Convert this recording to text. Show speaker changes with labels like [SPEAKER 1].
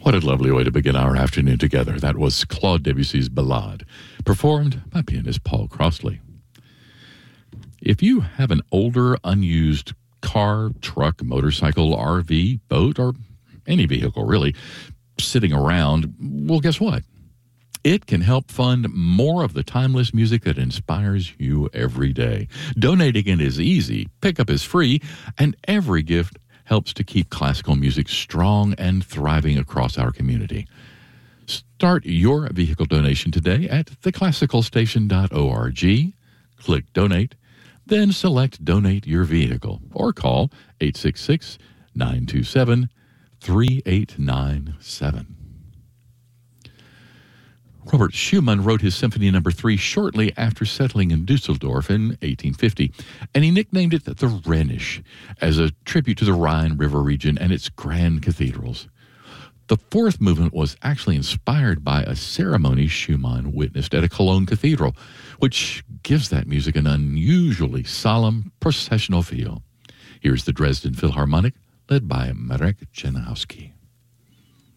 [SPEAKER 1] What a lovely way to begin our afternoon together. That was Claude Debussy's Ballade, performed by pianist Paul Crossley. If you have an older, unused car, truck, motorcycle, RV, boat, or any vehicle really, sitting around, well, guess what? It can help fund more of the timeless music that inspires you every day. Donating it is easy, pickup is free, and every gift helps to keep classical music strong and thriving across our community. Start your vehicle donation today at theclassicalstation.org. Click Donate, then select Donate Your Vehicle or call 866-927-3897. Robert Schumann wrote his Symphony No. 3 shortly after settling in Dusseldorf in 1850, and he nicknamed it the Rhenish as a tribute to the Rhine River region and its grand cathedrals. The fourth movement was actually inspired by a ceremony Schumann witnessed at a Cologne cathedral, which gives that music an unusually solemn, processional feel. Here's the Dresden Philharmonic, led by Marek Janowski.